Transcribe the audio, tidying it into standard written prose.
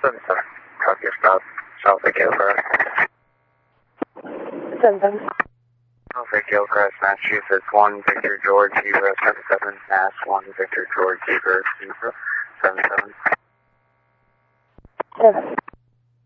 7-7. Copy your stop. Southwick Hillcrest. 7-7. Southwick Hillcrest, Massachusetts. 1 Victor George Zebra 7-7. Mass 1 Victor George Zebra 7-7. 7.